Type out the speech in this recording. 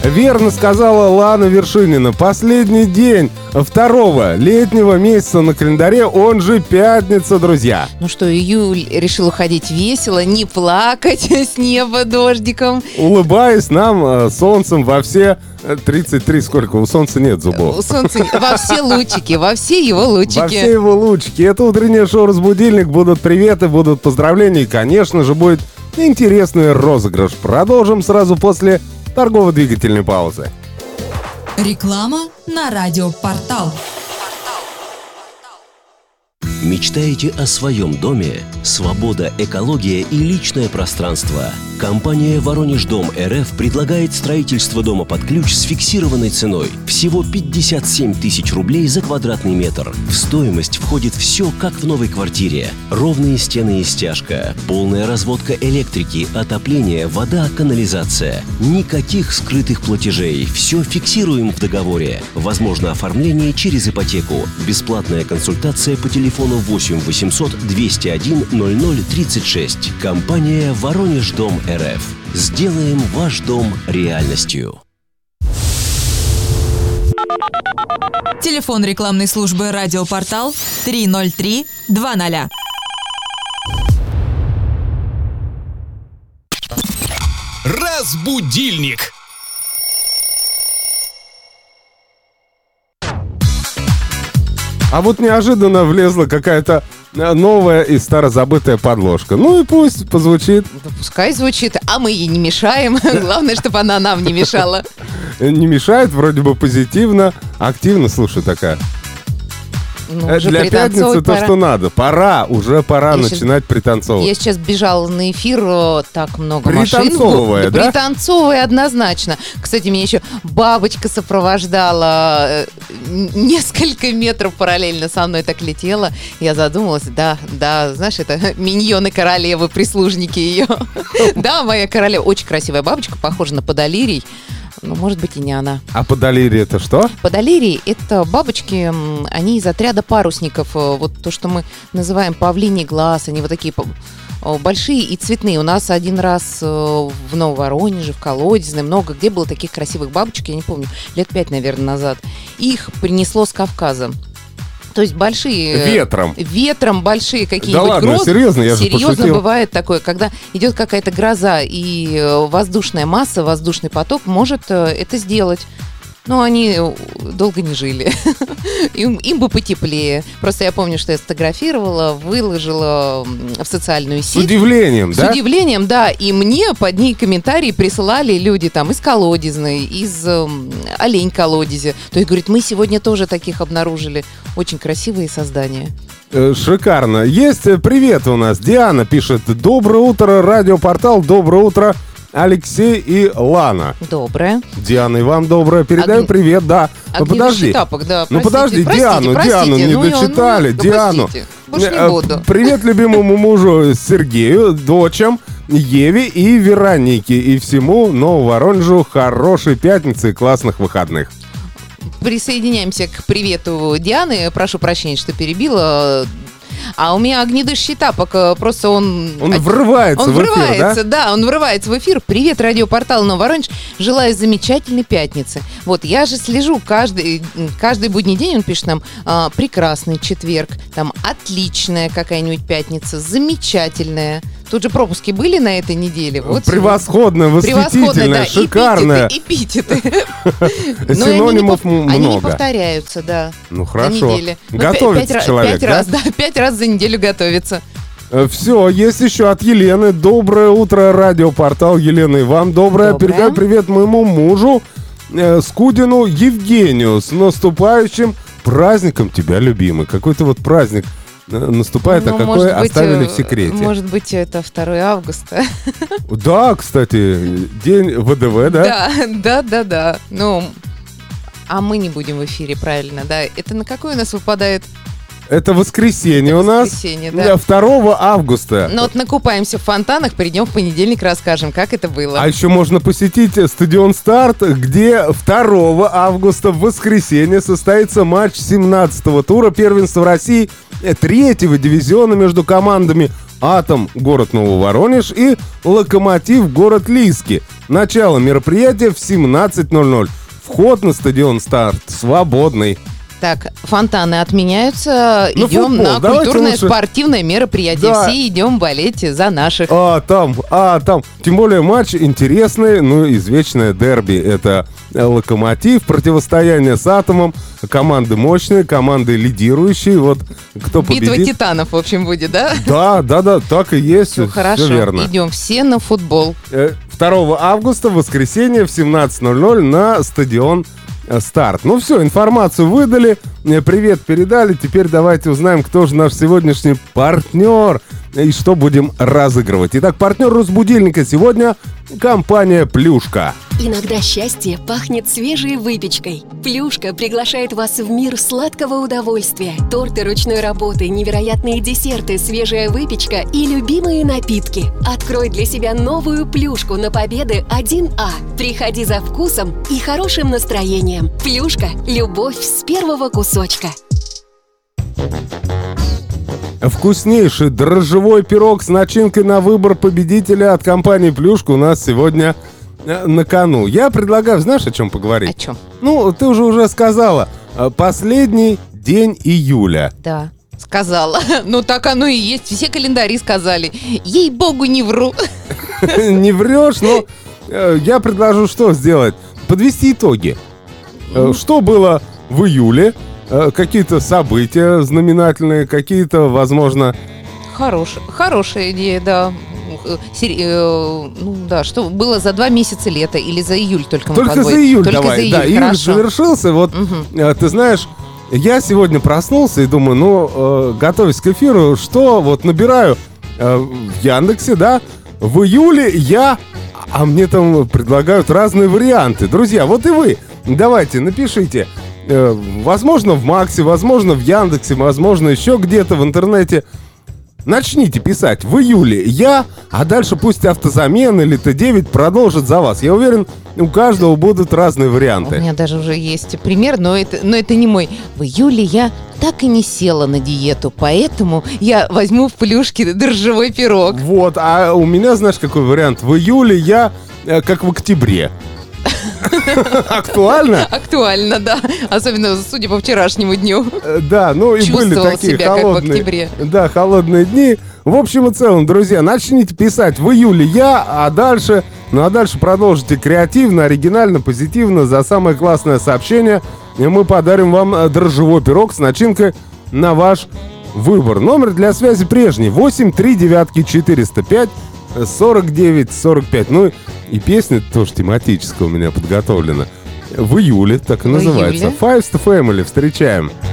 Верно сказала Лана Вершинина. Последний день второго летнего месяца на календаре, он же пятница, друзья. Ну что, июль решил уходить весело, не плакать с неба дождиком. Улыбаясь нам солнцем во все 33, сколько? У солнца нет зубов. У солнца во все лучики, во все его лучики. Во все его лучики. Это утреннее шоу «Разбудильник». Будут приветы, будут поздравления и, конечно же, будет интересный розыгрыш. Продолжим сразу после торгово-двигательной паузы. Реклама на радиопортал. Мечтаете о своем доме? Свобода, экология и личное пространство. Компания «Воронеж-Дом РФ» предлагает строительство дома под ключ с фиксированной ценой. Всего 57 тысяч рублей за квадратный метр. В стоимость входит все, как в новой квартире. Ровные стены и стяжка, полная разводка электрики, отопление, вода, канализация. Никаких скрытых платежей. Все фиксируем в договоре. Возможно оформление через ипотеку. Бесплатная консультация по телефону 8 800 201 0036. Компания «Воронеж-Дом РФ». Сделаем ваш дом реальностью. Телефон рекламной службы «Радиопортал» 303 20. Разбудильник. А вот неожиданно влезла какая-то новая и старозабытая подложка. Ну и пусть позвучит. Да пускай звучит, а мы ей не мешаем. Главное, чтобы она нам не мешала. Не мешает, вроде бы позитивно, активно. Слушай, такая. Ну, для пятницы то, что надо. Пора начинать пританцовывать. Я сейчас бежала на эфир, так много машин. Пританцовывая, да? Пританцовывая однозначно. Кстати, меня еще бабочка сопровождала. Несколько метров параллельно со мной так летела. Я задумалась, да, знаешь, это миньоны королевы, прислужники ее. Да, моя королева. Очень красивая бабочка, похожа на подолирий. Ну, может быть, и не она. А подолирий это что? Подолирий — это бабочки, они из отряда парусников. Вот то, что мы называем павлиний глаз. Они вот такие большие и цветные. У нас один раз в Нововоронеже, в Колодезной, много где было таких красивых бабочек, я не помню, лет 5, наверное, назад. Их принесло с Кавказа. То есть большие... Ветром большие какие-нибудь грозы. Да ладно, серьезно, я же пошутил. Серьезно бывает такое, когда идет какая-то гроза и воздушная масса, воздушный поток может это сделать. Но они долго не жили. Им бы потеплее. Просто я помню, что я сфотографировала, выложила в социальную сеть. С удивлением, да? С удивлением, да. И мне под ней комментарии присылали люди там из Колодезной, из Олень-Колодези. То есть, говорит, мы сегодня тоже таких обнаружили. Очень красивые создания. Шикарно. Есть привет у нас. Диана пишет: доброе утро, радиопортал, доброе утро, Алексей и Лана. Доброе. Диана, и вам доброе. Передаю привет, да. Ну подожди. Тапок, да, ну подожди, Диану не дочитали. Диану. Больше не буду. Привет любимому мужу Сергею, дочам Еве и Веронике. И всему Нововоронежу хорошей пятницы и классных выходных. Присоединяемся к привету Дианы. Прошу прощения, что перебила. А у меня огнедышащий тапок, просто он врывается в эфир, да? Он врывается в эфир. Привет, радиопортал Нововоронеж. Желаю замечательной пятницы. Вот, я же слежу каждый будний день, он пишет нам: прекрасный четверг, там отличная какая-нибудь пятница, замечательная. Тут же пропуски были на этой неделе. Вот превосходная, восхитительная, да, шикарная. Эпитеты. Синонимов много. Они не повторяются, да. Ну хорошо. Готовится человек, да? 5 раз за неделю готовится. Все, есть еще от Елены. Доброе утро, радиопортал. Елена, и вам доброе. Передаю привет моему мужу Скудину Евгению. С наступающим праздником тебя, любимый. Какой-то вот праздник наступает, а какой оставили в секрете. Может быть, это 2 августа. Да, кстати, день ВДВ, да? Да. Ну, а мы не будем в эфире, правильно, да? Это на какой у нас выпадает? Это воскресенье у нас. Да. 2 августа. Ну вот накупаемся в фонтанах, придем в понедельник, расскажем, как это было. А еще можно посетить стадион «Старт», где 2 августа в воскресенье состоится матч 17-го тура первенства России 3-го дивизиона между командами «Атом» город Нововоронеж и «Локомотив» город Лиски. Начало мероприятия в 17:00. Вход на стадион «Старт» свободный. Так, фонтаны отменяются. Ну, Идем футбол. на Давайте культурное лучше. Спортивное мероприятие. Да. Все идем болеть за наших. Там. Тем более матч интересный, извечное дерби. Это «Локомотив», противостояние с «Атомом». Команды мощные, команды лидирующие. Вот кто Битва победит. титанов, в общем, будет, да? Да, так и есть. Все хорошо. Все верно. Идем все на футбол. 2 августа, воскресенье, в 17:00 на стадион «Старт». Ну все, информацию выдали, привет передали. Теперь давайте узнаем, кто же наш сегодняшний партнер и что будем разыгрывать. Итак, партнер «Разбудильника» сегодня — компания «Плюшка». Иногда счастье пахнет свежей выпечкой. «Плюшка» приглашает вас в мир сладкого удовольствия. Торты ручной работы, невероятные десерты, свежая выпечка и любимые напитки. Открой для себя новую «Плюшку» на Победы 1А. Приходи за вкусом и хорошим настроением. «Плюшка» – любовь с первого кусочка. Вкуснейший дрожжевой пирог с начинкой на выбор победителя от компании «Плюшка» у нас сегодня на кону. Я предлагаю, знаешь, о чем поговорить? О чем? Ты уже сказала. Последний день июля. Да, сказала. Так оно и есть. Все календари сказали. Ей-богу, не вру. Не врешь, но я предложу что сделать? Подвести итоги. Что было в июле? Какие-то события знаменательные, какие-то, возможно... Хорошая идея, да. Что было за 2 месяца лета или за июль только мы Только подводим? за июль Только давай. за июль, Да, июль хорошо. завершился. Ты знаешь, я сегодня проснулся и думаю, готовясь к эфиру, что набираю в Яндексе, да, в июле а мне там предлагают разные варианты. Друзья, вот и вы, давайте, напишите. Возможно, в Максе, возможно, в Яндексе, возможно, еще где-то в интернете. Начните писать в июле а дальше пусть автозамен или Т9 продолжит за вас. Я уверен, у каждого будут разные У варианты. меня даже уже есть пример, но это не мой. В июле я так и не села на диету, поэтому я возьму в «Плюшке» дрожжевой пирог. Вот, а у меня, знаешь, какой вариант? В июле я как в октябре. Актуально? Актуально, да. Особенно, судя по вчерашнему дню. Да, и были Чувствовал такие себя, как в холодные. октябре. Да, холодные дни. В общем и целом, друзья, начните писать в июле а дальше продолжите креативно, оригинально, позитивно. За самое классное сообщение и мы подарим вам дрожжевой пирог с начинкой на ваш выбор. Номер для связи прежний: 839-405 4945. И песня тоже тематическая у меня подготовлена. В июле, так и называется. июле. Five to Family. Встречаем.